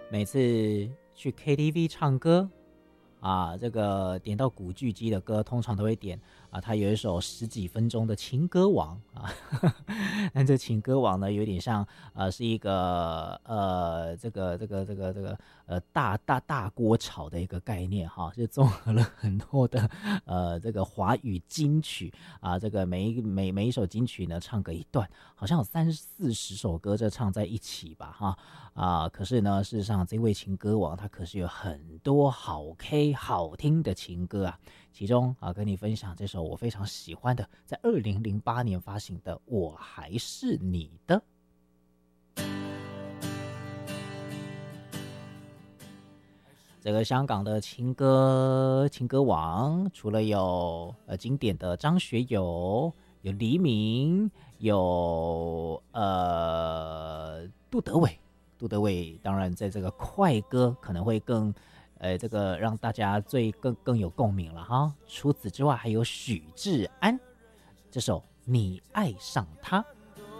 每次去 KTV 唱歌啊，这个点到古巨基的歌，通常都会点啊，他有一首十几分钟的情歌王啊，但这情歌王呢，有点像是一个大锅炒的一个概念哈，就综合了很多的这个华语金曲啊，这个每一首金曲呢唱个一段，好像有30-40首歌这唱在一起吧哈啊，可是呢，事实上这位情歌王他可是有很多好 K 好听的情歌啊，其中啊跟你分享这首我非常喜欢的，在2008年发行的《我还是你的》。这个香港的情歌王，除了有经典的张学友，有黎明，有杜德伟。杜德伟当然在这个快歌可能会更这个让大家更有共鸣了哈。除此之外，还有许志安这首《你爱上他》。